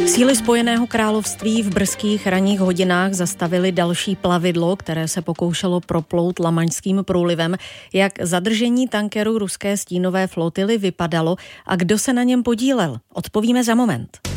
Síly Spojeného království v brzkých ranních hodinách zastavili další plavidlo, které se pokoušelo proplout Lamanšským průlivem. Jak zadržení tankeru ruské stínové flotily vypadalo a kdo se na něm podílel? Odpovíme za moment.